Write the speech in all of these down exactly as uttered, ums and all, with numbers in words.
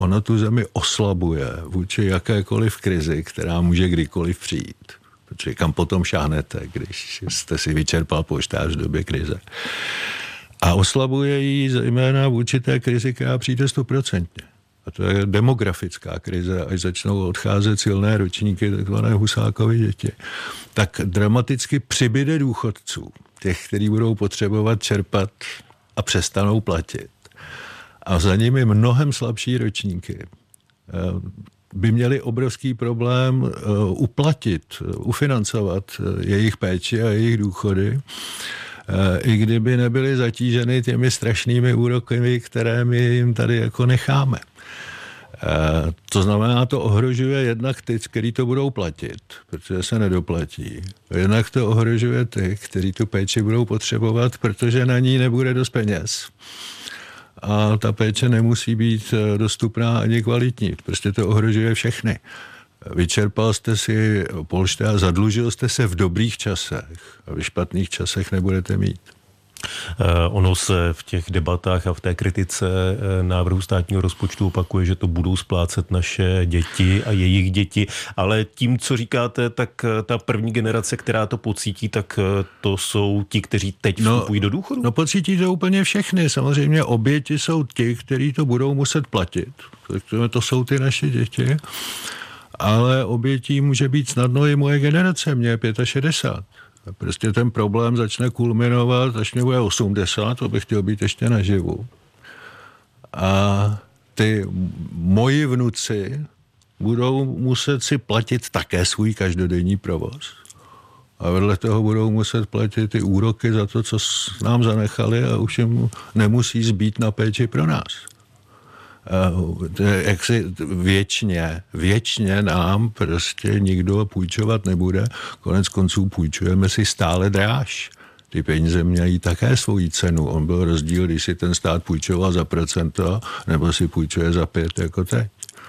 ono tu zemi oslabuje vůči jakékoliv krizi, která může kdykoliv přijít. Protože kam potom šáhnete, když jste si vyčerpal poštář v době krize. A oslabuje ji zejména vůči té krizi, která přijde stoprocentně. A to je demografická krize, až začnou odcházet silné ročníky, takzvané Husákovy děti. Tak dramaticky přibyde důchodců, těch, kteří budou potřebovat čerpat a přestanou platit. A za nimi mnohem slabší ročníky by měli obrovský problém uplatit, ufinancovat jejich péči a jejich důchody, i kdyby nebyly zatíženy těmi strašnými úroky, které my jim tady jako necháme. To znamená, to ohrožuje jednak ty, kteří to budou platit, protože se nedoplatí. Jednak to ohrožuje ty, kteří tu péči budou potřebovat, protože na ní nebude dost peněz. A ta péče nemusí být dostupná ani kvalitní. Prostě to ohrožuje všechny. Vyčerpal jste si polštář, zadlužil jste se v dobrých časech a v špatných časech nebudete mít. Ono se v těch debatách a v té kritice návrhu státního rozpočtu opakuje, že to budou splácet naše děti a jejich děti, ale tím, co říkáte, tak ta první generace, která to pocítí, tak to jsou ti, kteří teď vstupují no, do důchodu? No pocítí to úplně všechny. Samozřejmě oběti jsou ti, kteří to budou muset platit. To jsou ty naše děti. Ale obětí může být snadno i moje generace, mě je šedesát pět. Prostě ten problém začne kulminovat, až mě bude osmdesát, to bych chtěl být ještě naživu. A ty moji vnuci budou muset si platit také svůj každodenní provoz. A vedle toho budou muset platit ty úroky za to, co nám zanechali a už jim nemusí zbýt na péči pro nás. Jak si věčně, věčně nám prostě nikdo půjčovat nebude. Konec konců půjčujeme si stále dráž. Ty peníze mějí také svoji cenu. On byl rozdíl, když si ten stát půjčoval za procento, nebo si půjčuje za pět, jako teď.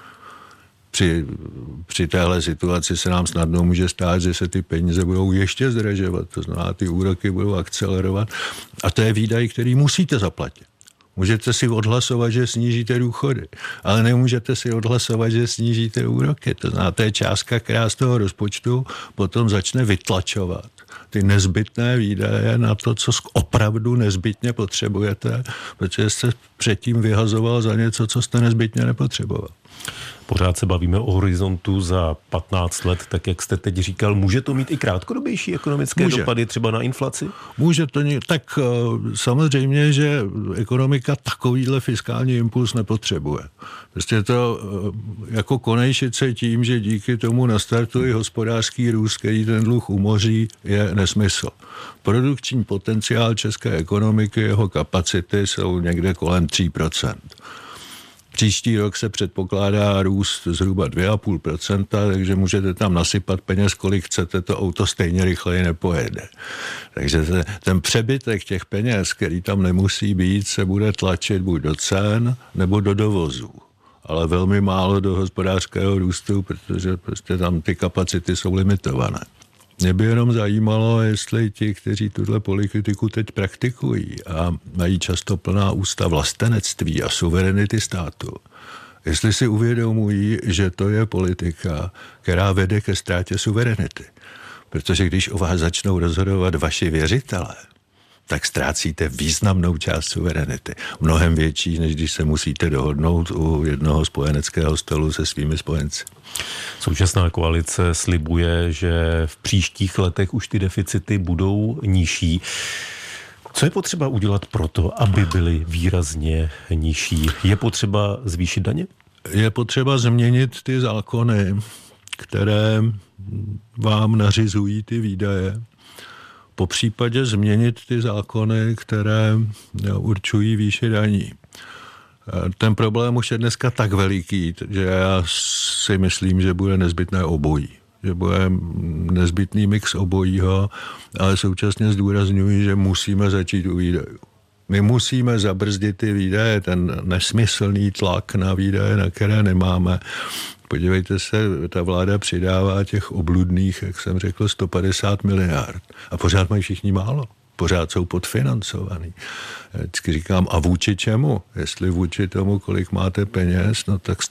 Při, při téhle situaci se nám snadno může stát, že se ty peníze budou ještě zdražovat. To znamená, ty úroky budou akcelerovat. A to je výdaj, který musíte zaplatit. Můžete si odhlasovat, že snížíte důchody, ale nemůžete si odhlasovat, že snížíte úroky. To znamená, to je částka, která z toho rozpočtu potom začne vytlačovat ty nezbytné výdaje na to, co opravdu nezbytně potřebujete, protože jste předtím vyhazoval za něco, co jste nezbytně nepotřeboval. Pořád se bavíme o horizontu za patnáct let, tak jak jste teď říkal. Může to mít i krátkodobější ekonomické Může. dopady třeba na inflaci? Může to, tak samozřejmě, že ekonomika takovýhle fiskální impuls nepotřebuje. Prostě to jako konejšice tím, že díky tomu nastartuje hospodářský růst, který ten dluh umoří, je nesmysl. Produkční potenciál české ekonomiky, jeho kapacity jsou někde kolem tři procenta. Příští rok se předpokládá růst zhruba dvě celá pět procenta, takže můžete tam nasypat peněz, kolik chcete, to auto stejně rychleji nepojede. Takže ten přebytek těch peněz, který tam nemusí být, se bude tlačit buď do cen, nebo do dovozů. Ale velmi málo do hospodářského růstu, protože prostě tam ty kapacity jsou limitované. Mě by jenom zajímalo, jestli ti, kteří tuhle politiku teď praktikují a mají často plná ústa vlastenectví a suverenity státu, jestli si uvědomují, že to je politika, která vede ke ztrátě suverenity. Protože když o vás začnou rozhodovat vaši věřitelé, tak ztrácíte významnou část suverenity. Mnohem větší, než když se musíte dohodnout u jednoho spojeneckého stolu se svými spojenci. Současná koalice slibuje, že v příštích letech už ty deficity budou nižší. Co je potřeba udělat proto, aby byly výrazně nižší? Je potřeba zvýšit daně? Je potřeba změnit ty zákony, které vám nařizují ty výdaje. Po případě změnit ty zákony, které určují výši daní. Ten problém už je dneska tak veliký, že já si myslím, že bude nezbytné obojí. Že bude nezbytný mix obojího, ale současně zdůrazňuji, že musíme začít u výdajů. My musíme zabrzdit ty výdaje, ten nesmyslný tlak na výdaje, na které nemáme. Podívejte se, ta vláda přidává těch obludných, jak jsem řekl, sto padesát miliard. A pořád mají všichni málo. Pořád jsou podfinancovaný. Vždycky říkám, a vůči čemu? Jestli vůči tomu, kolik máte peněz, no tak